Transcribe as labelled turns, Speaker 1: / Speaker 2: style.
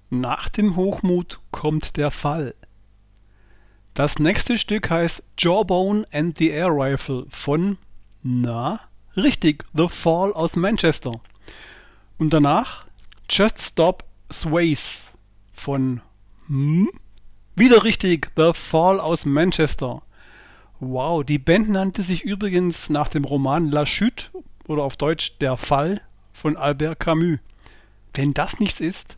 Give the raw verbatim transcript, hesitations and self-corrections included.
Speaker 1: Nach dem Hochmut kommt der Fall. Das nächste Stück heißt Jawbone and the Air Rifle von, na, richtig, The Fall aus Manchester. Und danach Just Stop Sways von, hm, wieder richtig, The Fall aus Manchester. Wow, die Band nannte sich übrigens nach dem Roman La Chute oder auf Deutsch Der Fall von Albert Camus. Wenn das nichts ist.